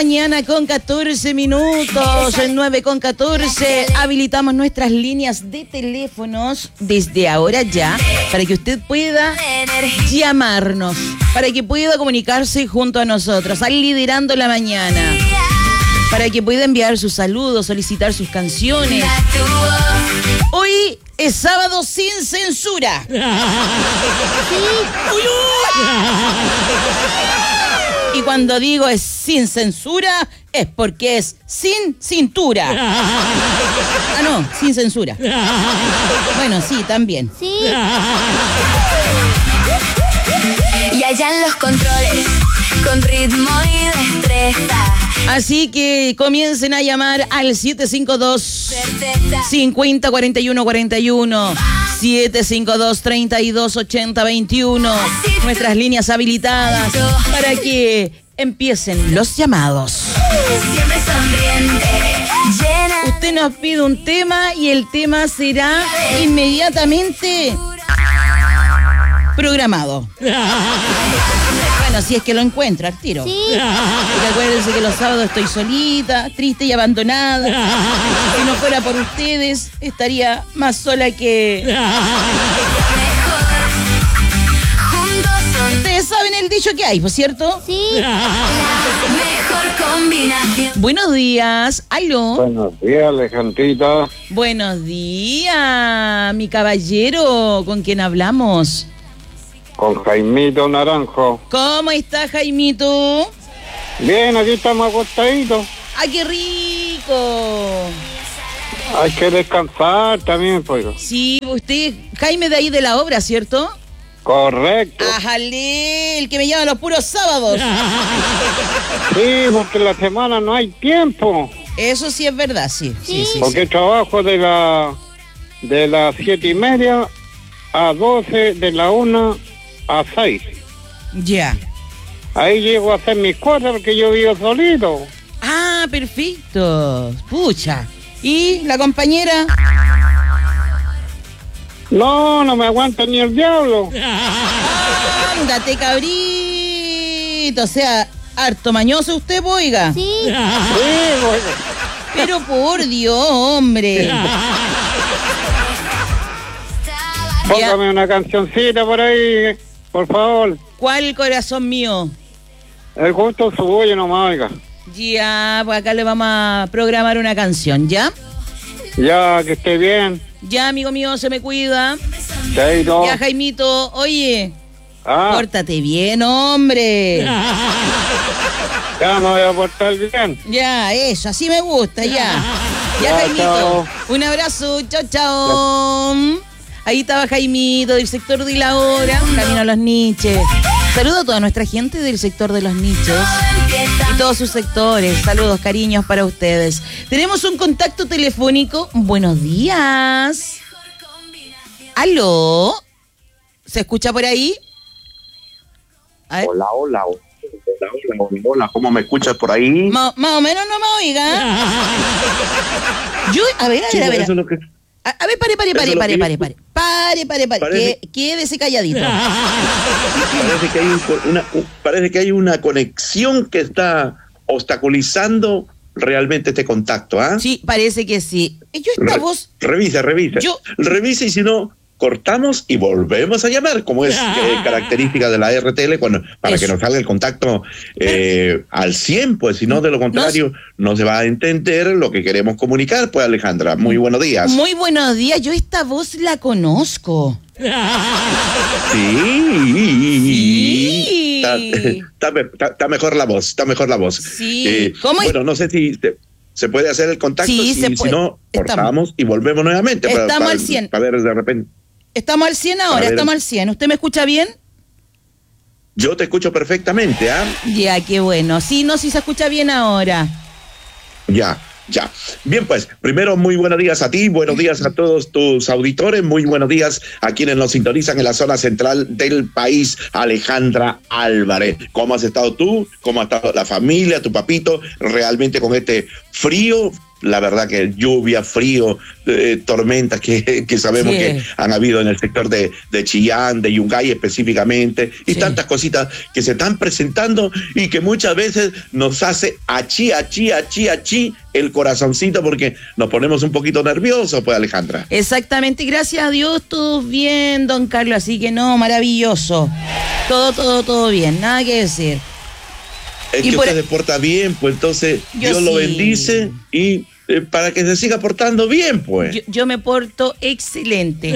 mañana con 14 minutos, en 9:14, habilitamos nuestras líneas de teléfonos desde ahora ya, para que usted pueda llamarnos, para que pueda comunicarse junto a nosotros, al Liderando la Mañana, para que pueda enviar sus saludos, solicitar sus canciones. Hoy es sábado sin censura. Sí. Y cuando digo es sin censura, es porque es sin cintura. Ah, no, sin censura. Bueno, sí, también. Sí. Y allá en los controles, con ritmo y destreza. Así que comiencen a llamar al 752-50-41-41, 752-32-80-21, nuestras líneas habilitadas para que empiecen los llamados. Siempre sonriente, llena. Usted nos pide un tema y el tema será inmediatamente programado. Bueno, si es que lo encuentra al tiro. Sí. Porque acuérdense que los sábados estoy solita, triste y abandonada. Si no fuera por ustedes, estaría más sola que... Ustedes saben el dicho que hay, ¿por cierto? Sí. Mejor combinación. Buenos días, aló. Buenos días, Alejandrita. Buenos días, mi caballero, ¿con quién hablamos? Con Jaimito Naranjo. ¿Cómo está, Jaimito? Bien, aquí estamos acostaditos. ¡Ay, qué rico! Hay que descansar también, pues. Sí, usted, Jaime de ahí de la obra, ¿cierto? Correcto. ¡Ajale! El que me llama los puros sábados. Sí, porque en la semana no hay tiempo. Eso sí es verdad, sí. Porque trabajo de las 7:30 a 12, de la 1 a 6. Ya. Ahí llego a hacer mis cosas porque yo vivo solito. Ah, perfecto. Pucha. ¿Y la compañera? No me aguanta ni el diablo. Ándate, cabrito. O sea, harto mañoso usted, oiga. Sí. Sí, pues. Pero por Dios, hombre. Póngame una cancioncita por ahí, por favor. ¿Cuál, corazón mío? El gusto suyo nomás, oiga. Ya, pues acá le vamos a programar una canción, ¿ya? Ya, que esté bien. Ya, amigo mío, se me cuida. Chaito. Ya, Jaimito, oye, pórtate bien, hombre. Ya me voy a portar bien. Ya, eso, así me gusta, ya. Ya, Jaimito, chao. un abrazo, chao, chao. Ahí estaba Jaimito del sector de la hora, camino a los niches. Saludo a toda nuestra gente del sector de los nichos y todos sus sectores. Saludos, cariños para ustedes. Tenemos un contacto telefónico. Buenos días. ¿Aló? ¿Se escucha por ahí? Hola, ¿cómo me escuchas por ahí? Más o menos no me oiga. Yo, a ver. Eso es lo que... A ver, pare. Quédese calladito. Parece que hay una conexión que está obstaculizando realmente este contacto, ¿ah? Sí, parece que sí. Yo esta voz... Revisa. Revisa y si no, cortamos y volvemos a llamar, como es característica de la RTL, para que nos salga el contacto al 100, pues si no, de lo contrario, no se va a entender lo que queremos comunicar. Pues, Alejandra, muy buenos días. Muy buenos días, yo esta voz la conozco. Sí. Está mejor la voz, Sí. ¿Cómo es? Bueno, no sé si se puede hacer el contacto, sí, se puede. Si no, cortamos y volvemos nuevamente. Estamos al 100. Para ver de repente. Estamos al 100 ahora, estamos al 100. ¿Usted me escucha bien? Yo te escucho perfectamente, ¿ah? Ya, qué bueno. Sí, se escucha bien ahora. Ya. Bien, pues, primero, muy buenos días a ti, buenos días a todos tus auditores, muy buenos días a quienes nos sintonizan en la zona central del país. Alejandra Álvarez, ¿cómo has estado tú? ¿Cómo ha estado la familia, tu papito? Realmente con este frío la verdad que lluvia, frío, tormentas que sabemos que han habido en el sector de Chillán, de Yungay específicamente, y tantas cositas que se están presentando y que muchas veces nos hace achí el corazoncito porque nos ponemos un poquito nerviosos, pues, Alejandra. Exactamente, gracias a Dios, todo bien, don Carlos, así que no, maravilloso. Todo bien, nada que decir. Es que usted se porta bien, pues entonces Dios lo bendice y para que se siga portando bien, pues. Yo me porto excelente.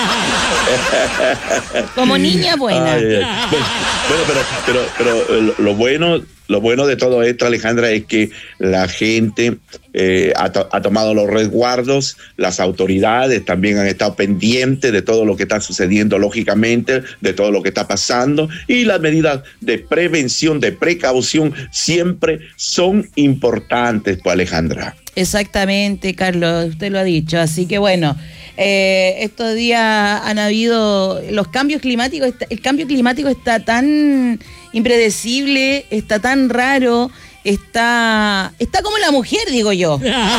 Como niña buena. Bueno, pero lo bueno de todo esto, Alejandra, es que la gente ha tomado los resguardos, las autoridades también han estado pendientes de todo lo que está sucediendo, lógicamente, de todo lo que está pasando, y las medidas de prevención, de precaución, siempre son importantes, pues, Alejandra. Exactamente, Carlos, usted lo ha dicho. Así que bueno, estos días han habido los cambios climáticos. El cambio climático está tan impredecible, está tan raro, está como la mujer, digo yo.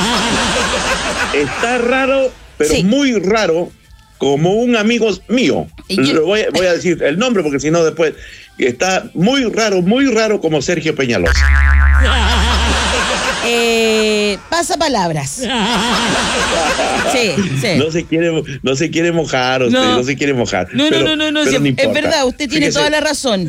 Está raro, pero muy raro, como un amigo mío. Voy a decir el nombre porque si no después está muy raro como Sergio Peñalosa. Pasa palabras. Sí. No se quiere mojar, usted no se quiere mojar. No, es verdad, usted tiene toda la razón.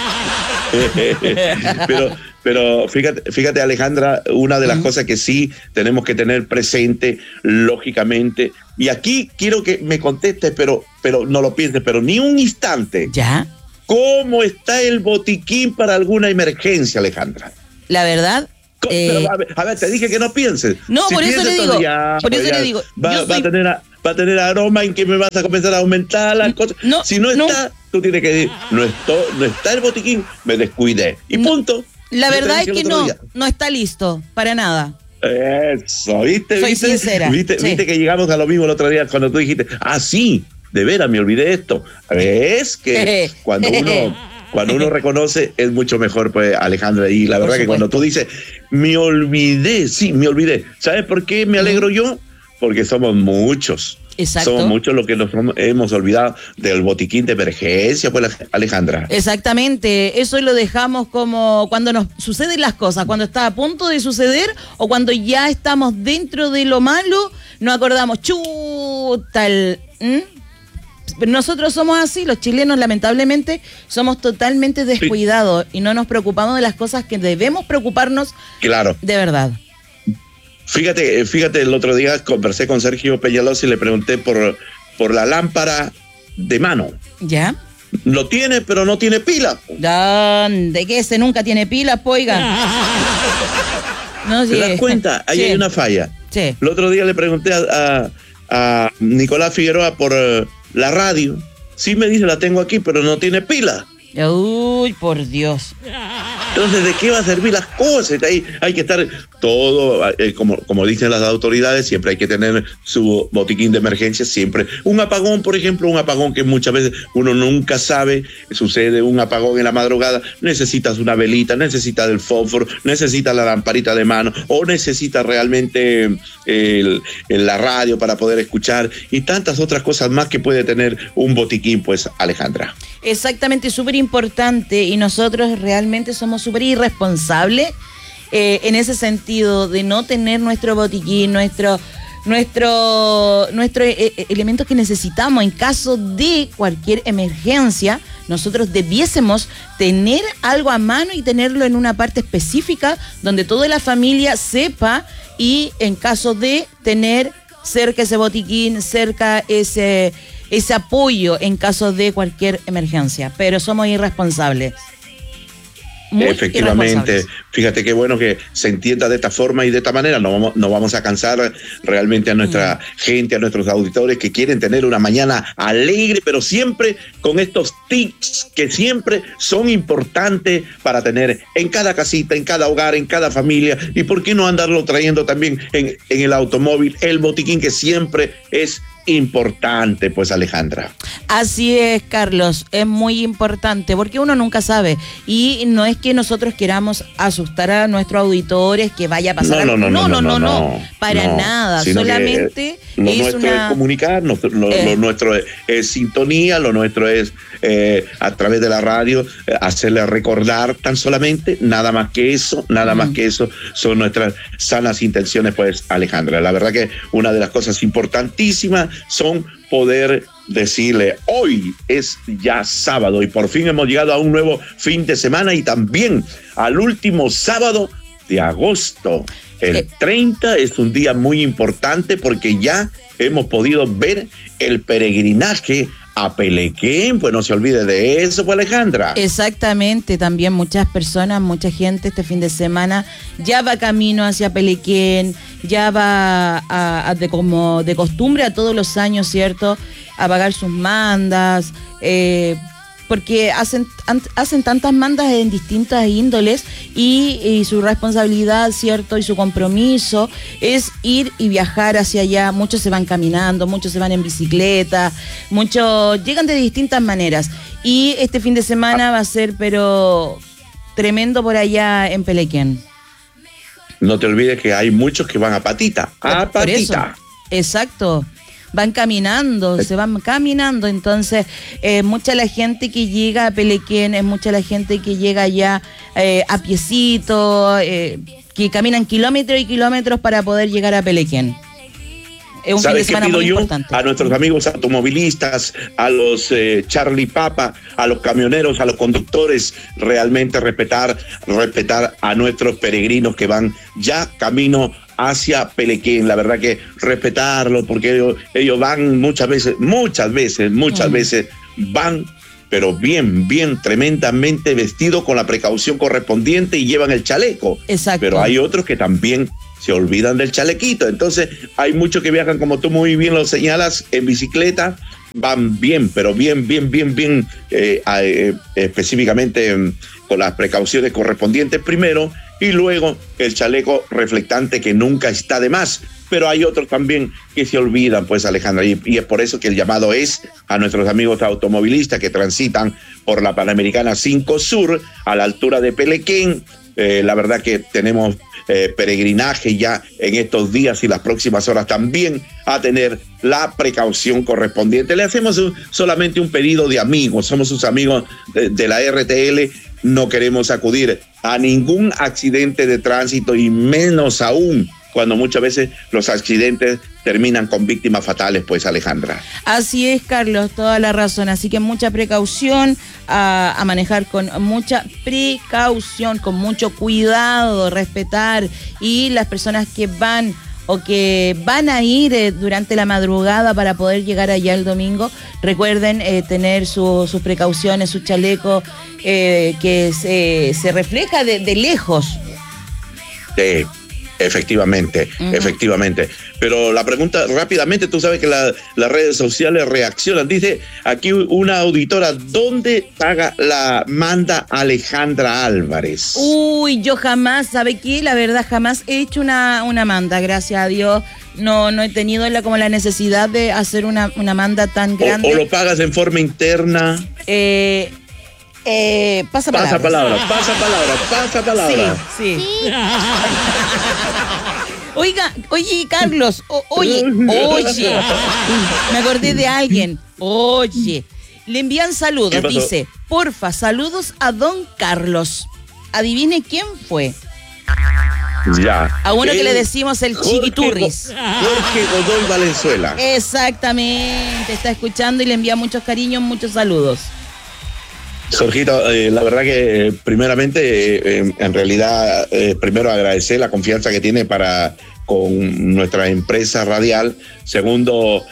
Pero fíjate, Alejandra, una de las cosas que sí tenemos que tener presente, lógicamente, y aquí quiero que me conteste, pero no lo pienses, pero ni un instante. ¿Ya? ¿Cómo está el botiquín para alguna emergencia, Alejandra? La verdad. Pero, a ver, te dije que no pienses. No, si por eso le digo. Le digo. Va a tener aroma en que me vas a comenzar a aumentar las cosas. Si no está, tú tienes que decir, no está el botiquín, me descuidé. Y punto. La verdad es que no está listo, para nada. Eso, ¿viste? Soy sincera. ¿Viste que llegamos a lo mismo el otro día cuando tú dijiste, sí, de veras, me olvidé esto? Es que cuando uno reconoce es mucho mejor, pues, Alejandra, y la verdad que cuando tú dices, me olvidé. ¿Sabes por qué me alegro yo? Porque somos muchos. Exacto. Somos muchos los que nos hemos olvidado del botiquín de emergencia, pues, Alejandra. Exactamente, eso lo dejamos como cuando nos suceden las cosas, cuando está a punto de suceder o cuando ya estamos dentro de lo malo, nos acordamos, Pero nosotros somos así, los chilenos lamentablemente somos totalmente descuidados y no nos preocupamos de las cosas que debemos preocuparnos. Claro. De verdad. Fíjate, el otro día conversé con Sergio Peñalosa y le pregunté por la lámpara de mano. ¿Ya? Lo tiene, pero no tiene pila. ¿De qué? Ese nunca tiene pila, oiga. No, ¿Te das cuenta? Ahí hay una falla. Sí. El otro día le pregunté a Nicolás Figueroa por la radio. Sí, me dice, la tengo aquí, pero no tiene pila. Uy, por Dios. Entonces, ¿de qué va a servir las cosas? Ahí hay que estar todo, como dicen las autoridades, siempre hay que tener su botiquín de emergencia, siempre. Un apagón, por ejemplo, que muchas veces uno nunca sabe, sucede un apagón en la madrugada, necesitas una velita, necesitas el fósforo, necesitas la lamparita de mano, o necesitas realmente la radio para poder escuchar, y tantas otras cosas más que puede tener un botiquín, pues, Alejandra. Exactamente, súper importante, y nosotros realmente somos súper irresponsables en ese sentido de no tener nuestro botiquín, nuestro elementos que necesitamos en caso de cualquier emergencia. Nosotros debiésemos tener algo a mano y tenerlo en una parte específica donde toda la familia sepa, y en caso de tener cerca ese botiquín, cerca ese apoyo en caso de cualquier emergencia. Pero somos irresponsables. Efectivamente, fíjate qué bueno que se entienda de esta forma y de esta manera. No vamos a cansar realmente a nuestra gente, a nuestros auditores que quieren tener una mañana alegre, pero siempre con estos tips que siempre son importantes para tener en cada casita, en cada hogar, en cada familia, y por qué no andarlo trayendo también en el automóvil, el botiquín que siempre es importante, pues, Alejandra. Así es, Carlos, es muy importante porque uno nunca sabe y no es que nosotros queramos asustar a nuestros auditores que vaya a pasar algo. No, para nada, solamente lo nuestro es comunicar, lo nuestro es sintonía, lo nuestro es a través de la radio hacerle recordar tan solamente, nada más que eso son nuestras sanas intenciones, pues, Alejandra. La verdad que una de las cosas importantísimas son poder decirle, hoy es ya sábado y por fin hemos llegado a un nuevo fin de semana y también al último sábado de agosto. El 30 es un día muy importante porque ya hemos podido ver el peregrinaje a Pelequén, pues no se olvide de eso, pues, Alejandra. Exactamente, también muchas personas, mucha gente este fin de semana ya va camino hacia Pelequén, ya va como de costumbre a todos los años, ¿cierto? A pagar sus mandas, porque hacen tantas mandas en distintas índoles y su responsabilidad, ¿cierto? Y su compromiso es ir y viajar hacia allá. Muchos se van caminando, muchos se van en bicicleta, muchos llegan de distintas maneras. Y este fin de semana va a ser, pero tremendo por allá en Pelequén. No te olvides que hay muchos que van a patita, Por eso, exacto. Van caminando, se van caminando, entonces mucha la gente que llega a Pelequén, es mucha la gente que llega allá a piecito, que caminan kilómetros y kilómetros para poder llegar a Pelequén. Es un fin de semana muy importante. A nuestros amigos automovilistas, a los Charlie Papa, a los camioneros, a los conductores, realmente respetar a nuestros peregrinos que van ya camino hacia Pelequén. La verdad que respetarlo, porque ellos van muchas veces van, pero bien, tremendamente vestidos con la precaución correspondiente y llevan el chaleco. Exacto. Pero hay otros que también se olvidan del chalequito. Entonces hay muchos que viajan, como tú muy bien lo señalas, en bicicleta, van bien, pero bien, específicamente con las precauciones correspondientes primero, y luego el chaleco reflectante que nunca está de más. Pero hay otros también que se olvidan, pues, Alejandra, y es por eso que el llamado es a nuestros amigos automovilistas que transitan por la Panamericana 5 Sur a la altura de Pelequén. La verdad que tenemos peregrinaje ya en estos días y las próximas horas también, a tener la precaución correspondiente. Le hacemos solamente un pedido de amigos, somos sus amigos de la RTL, no queremos acudir a ningún accidente de tránsito y menos aún cuando muchas veces los accidentes terminan con víctimas fatales, pues, Alejandra. Así es, Carlos, toda la razón. Así que mucha precaución, a manejar con mucha precaución, con mucho cuidado, respetar. Y las personas que van o que van a ir durante la madrugada para poder llegar allá el domingo, recuerden tener sus precauciones, su chaleco que se refleja de lejos. Sí. Efectivamente. Pero la pregunta rápidamente, tú sabes que las redes sociales reaccionan. Dice aquí una auditora, ¿dónde paga la manda Alejandra Álvarez? Uy, yo jamás, ¿sabe qué? La verdad, jamás he hecho una manda, gracias a Dios. No he tenido como la necesidad de hacer una manda tan grande. ¿O lo pagas en forma interna? Pasa palabra. Sí. Oye, Carlos, oye, me acordé de alguien. Oye, le envían saludos, dice, porfa, saludos a don Carlos. Adivine quién fue. Ya. A uno que le decimos el Chiquiturris. Jorge Godoy Valenzuela. Exactamente, está escuchando y le envía muchos cariños, muchos saludos. Jorgito, la verdad que primeramente, en realidad, primero agradecer la confianza que tiene con nuestra empresa radial. Segundo,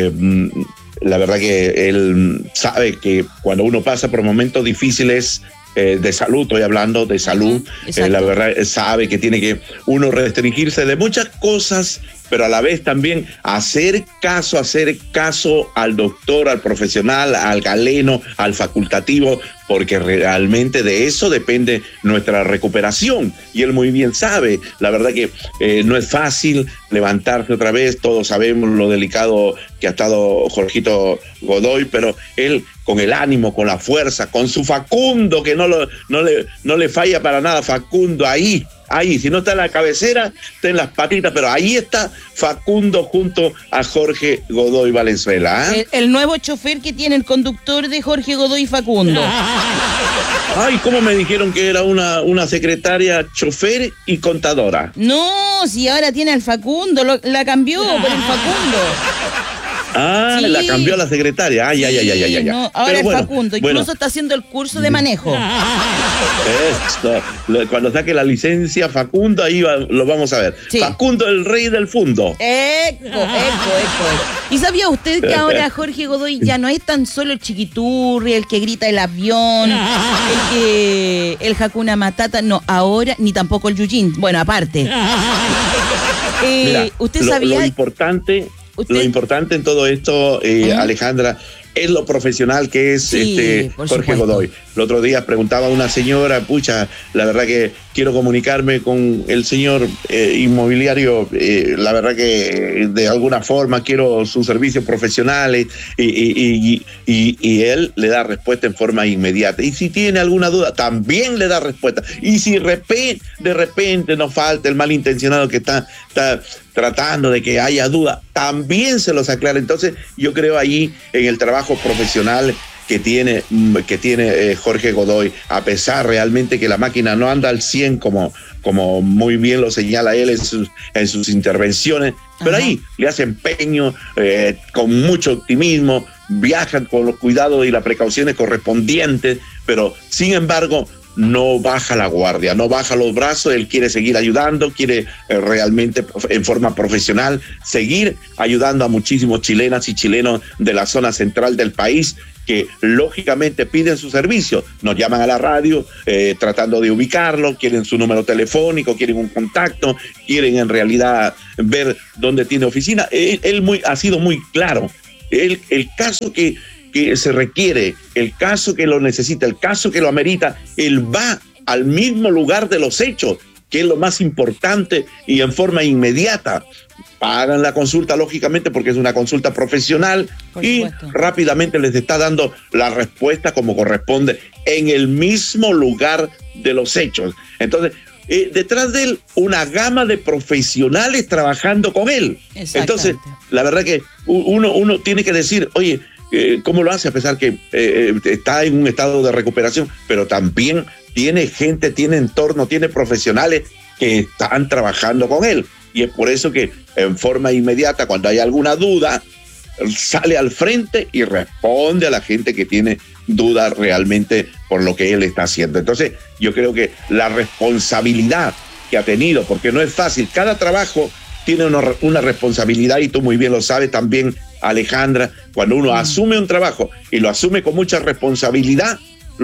la verdad que él sabe que cuando uno pasa por momentos difíciles, de salud, estoy hablando de salud, la verdad sabe que tiene que uno restringirse de muchas cosas, pero a la vez también hacer caso al doctor, al profesional, al galeno, al facultativo, porque realmente de eso depende nuestra recuperación. Y él muy bien sabe, la verdad que no es fácil levantarse otra vez, todos sabemos lo delicado que ha estado Jorgito Godoy, pero él con el ánimo, con la fuerza, con su Facundo, que no le falla para nada, Facundo, ahí, si no está en la cabecera, está en las patitas, pero ahí está Facundo junto a Jorge Godoy Valenzuela. El nuevo chofer que tiene el conductor de Jorge Godoy Facundo. Ay, ¿cómo me dijeron que era una secretaria, chofer y contadora? No, si ahora tiene al Facundo, la cambió por el Facundo. Ah, sí. La cambió a la secretaria. Ah, ya. No, ahora es Facundo, incluso está haciendo el curso de manejo. Esto, cuando saque la licencia Facundo, ahí lo vamos a ver. Sí. Facundo, el rey del fundo. Eco. ¿Y sabía usted que ahora Jorge Godoy ya no es tan solo el chiquiturri, el que grita el avión, el Hakuna Matata? No, ahora, ni tampoco el Yujin. Bueno, aparte. Mira, ¿usted sabía? Lo importante en todo esto, Alejandra, es lo profesional que es Jorge Godoy. El otro día preguntaba a una señora, pucha, la verdad que quiero comunicarme con el señor inmobiliario, la verdad que de alguna forma quiero sus servicios profesionales y él le da respuesta en forma inmediata. Y si tiene alguna duda, también le da respuesta. Y si de repente nos falta el malintencionado que está tratando de que haya duda, también se los aclara. Entonces yo creo ahí en el trabajo profesional que tiene Jorge Godoy, a pesar realmente que la máquina no anda al 100 como muy bien lo señala él en sus intervenciones, pero ahí le hace empeño, con mucho optimismo, viajan con los cuidados y las precauciones correspondientes, pero sin embargo no baja la guardia, no baja los brazos, él quiere seguir ayudando, quiere realmente en forma profesional seguir ayudando a muchísimos chilenas y chilenos de la zona central del país que lógicamente piden su servicio, nos llaman a la radio tratando de ubicarlo, quieren su número telefónico, quieren un contacto, quieren en realidad ver dónde tiene oficina. Él ha sido muy claro, el caso que se requiere, el caso que lo necesita, el caso que lo amerita, él va al mismo lugar de los hechos, que es lo más importante, y en forma inmediata. Pagan la consulta, lógicamente, porque es una consulta profesional, y rápidamente les está dando la respuesta como corresponde en el mismo lugar de los hechos. Entonces, detrás de él, una gama de profesionales trabajando con él. Entonces, la verdad que uno tiene que decir, oye, ¿cómo lo hace? A pesar que está en un estado de recuperación, pero también tiene gente, tiene entorno, tiene profesionales que están trabajando con él. Y es por eso que en forma inmediata, cuando hay alguna duda, sale al frente y responde a la gente que tiene dudas realmente por lo que él está haciendo. Entonces, yo creo que la responsabilidad que ha tenido, porque no es fácil, cada trabajo tiene una responsabilidad, y tú muy bien lo sabes también, Alejandra, cuando uno asume un trabajo y lo asume con mucha responsabilidad,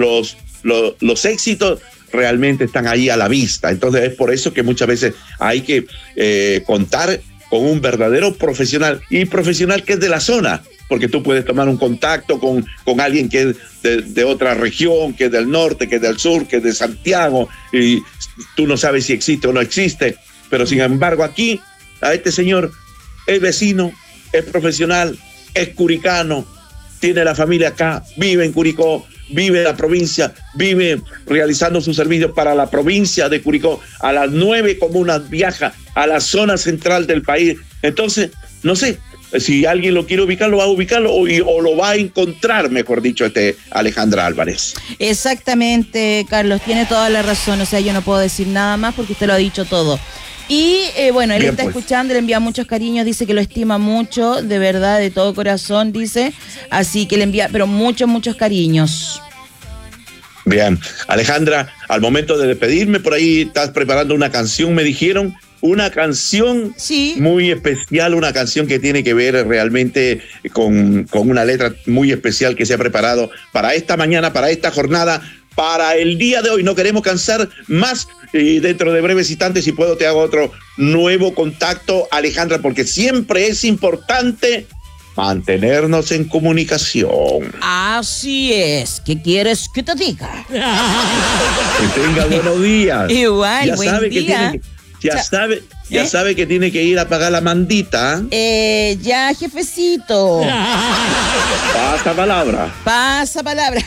los éxitos realmente están ahí a la vista. Entonces es por eso que muchas veces hay que contar con un verdadero profesional, y profesional que es de la zona, porque tú puedes tomar un contacto con alguien que es de otra región, que es del norte, que es del sur, que es de Santiago, y tú no sabes si existe o no existe, pero sin embargo aquí a este señor es vecino, es profesional, es curicano, tiene la familia acá, vive en Curicó, vive en la provincia, vive realizando sus servicios para la provincia de Curicó, a las 9 comunas viaja a la zona central del país. Entonces, no sé, si alguien lo quiere ubicar, lo va a ubicar o lo va a encontrar, mejor dicho, Alejandra Álvarez. Exactamente, Carlos, tiene toda la razón. O sea, yo no puedo decir nada más porque usted lo ha dicho todo. Y bueno, él está escuchando, le envía muchos cariños, dice que lo estima mucho, de verdad, de todo corazón, dice. Así que le envía, pero muchos cariños. Bien, Alejandra, al momento de despedirme, por ahí estás preparando una canción, me dijeron. Una canción muy especial, una canción que tiene que ver realmente con una letra muy especial que se ha preparado para esta mañana, para esta jornada, para el día de hoy. No queremos cansar más. Y dentro de breves instantes, si puedo, te hago otro nuevo contacto, Alejandra, porque siempre es importante mantenernos en comunicación. Así es. ¿Qué quieres que te diga? Que tenga buenos días. Igual, ya buen sabe día. Ya sabe que tiene que ir a pagar la mandita. Ya, jefecito. Pasa palabra. Pasa palabra.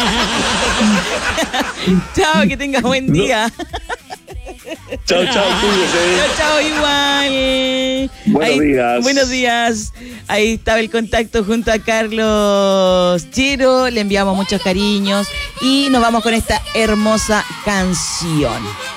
Chao, que tengas buen día. Chao, cuídese. Chao, igual. Buenos días. Buenos días. Ahí estaba el contacto junto a Carlos Chero. Le enviamos muchos cariños y nos vamos con esta hermosa canción.